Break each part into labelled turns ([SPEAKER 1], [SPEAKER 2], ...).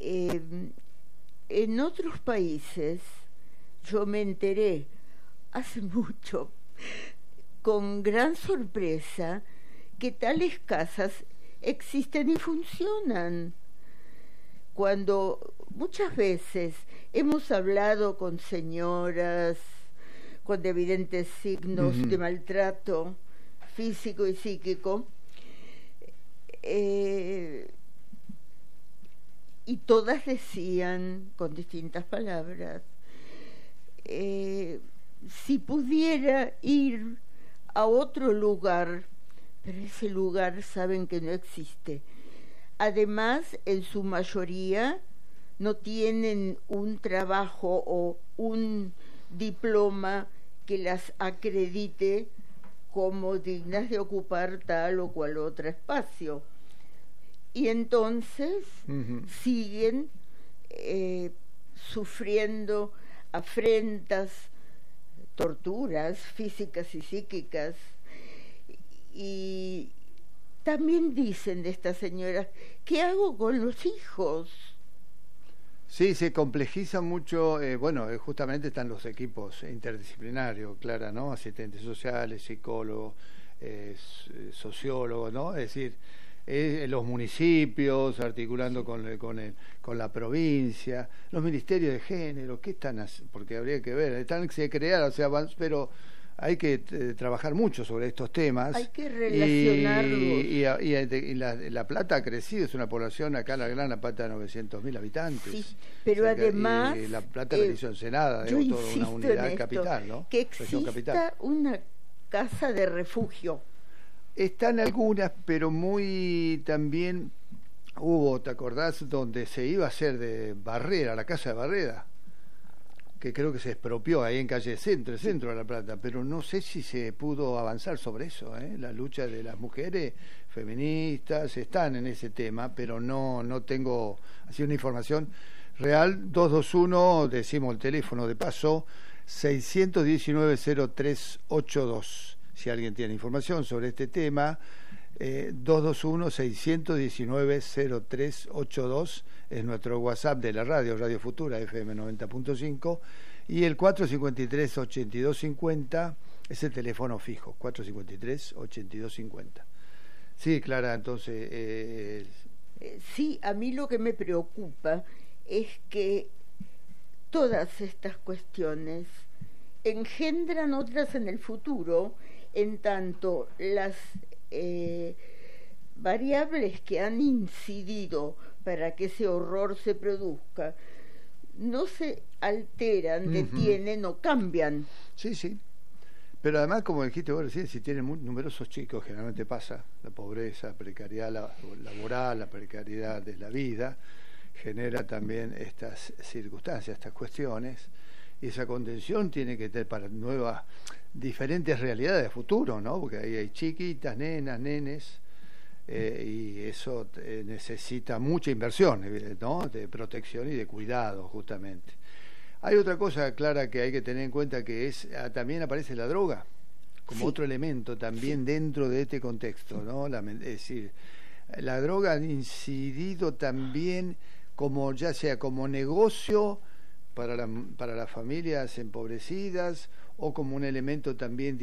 [SPEAKER 1] Eh, en otros países, yo me enteré hace mucho, con gran sorpresa, que tales casas existen y funcionan. Cuando muchas veces hemos hablado con señoras con evidentes signos de maltrato físico y psíquico, y todas decían con distintas palabras, si pudiera ir a otro lugar, pero ese lugar saben que no existe. Además, en su mayoría no tienen un trabajo o un diploma que las acredite como dignas de ocupar tal o cual otro espacio. Y entonces siguen sufriendo afrentas, torturas físicas y psíquicas. Y también dicen de estas señoras, ¿qué hago con los hijos?
[SPEAKER 2] Sí, se complejiza mucho, justamente están los equipos interdisciplinarios, Clara, ¿no? Asistentes sociales, psicólogos, sociólogos, ¿no? Es decir, los municipios articulando con la provincia, los ministerios de género, ¿qué están haciendo? Porque habría que ver, están que se crear, o sea, pero hay que trabajar mucho sobre estos temas.
[SPEAKER 1] Hay que relacionarlos.
[SPEAKER 2] Y la Plata ha crecido, es una población acá, la Gran Plata, de 900.000 habitantes.
[SPEAKER 1] Sí, pero además...
[SPEAKER 2] Y la Plata la hizo Ensenada,
[SPEAKER 1] yo
[SPEAKER 2] toda una unidad
[SPEAKER 1] esto,
[SPEAKER 2] capital, ¿no?
[SPEAKER 1] Que exista una casa de refugio.
[SPEAKER 2] Están algunas, pero muy también hubo, ¿te acordás? Donde se iba a hacer de Barrera, la casa de Barrera, que creo que se expropió ahí en calle Centro, el centro de La Plata, pero no sé si se pudo avanzar sobre eso, ¿eh? La lucha de las mujeres feministas están en ese tema, pero no tengo así una información real. 221, decimos el teléfono de paso, 619-0382, si alguien tiene información sobre este tema. 221-619-0382 es nuestro WhatsApp de la Radio Futura FM 90.5, y el 453-8250 es el teléfono fijo, 453-8250. Sí, Clara, entonces...
[SPEAKER 1] Sí, a mí lo que me preocupa es que todas estas cuestiones engendran otras en el futuro, en tanto las variables que han incidido para que ese horror se produzca no se alteran, detienen o cambian.
[SPEAKER 2] Sí, pero además, como dijiste vos recién, si tienen numerosos chicos, generalmente pasa la pobreza, la precariedad laboral, la precariedad de la vida, genera también estas circunstancias, estas cuestiones, y esa contención tiene que tener para nuevas, diferentes realidades de futuro, ¿no? Porque ahí hay chiquitas, nenas, nenes, y eso necesita mucha inversión, ¿no? De protección y de cuidado, justamente. Hay otra cosa, Clara, que hay que tener en cuenta, que es también aparece la droga como otro elemento también dentro de este contexto, ¿no? Es decir, la droga ha incidido también como, ya sea como negocio para las familias empobrecidas, o como un elemento también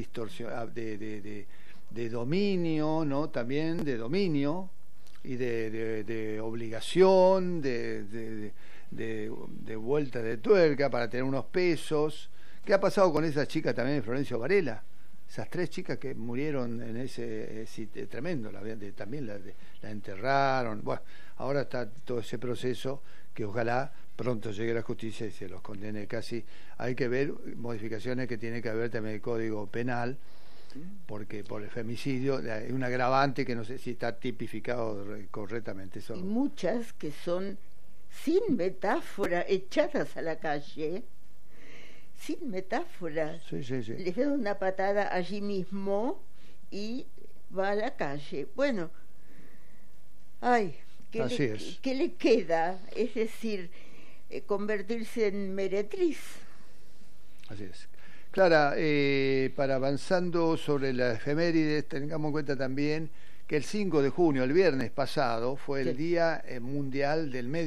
[SPEAKER 2] de dominio, ¿no? También de dominio y de obligación, de vuelta de tuerca para tener unos pesos. ¿Qué ha pasado con esas chicas también de Florencio Varela? Esas 3 chicas que murieron en ese tremendo, también la enterraron. Bueno, ahora está todo ese proceso que ojalá pronto llegue a la justicia y se los condene. Casi hay que ver modificaciones que tiene que haber también el Código Penal, porque por el femicidio hay un agravante que no sé si está tipificado correctamente.
[SPEAKER 1] Y muchas que son sin metáfora, echadas a la calle, sin metáfora.
[SPEAKER 2] Sí.
[SPEAKER 1] Les da una patada allí mismo y va a la calle. Bueno, ¿qué le queda? Es decir, convertirse en meretriz.
[SPEAKER 2] Así es. Clara, para avanzando sobre las efemérides, tengamos en cuenta también que el 5 de junio, el viernes pasado, fue el Día Mundial del Medio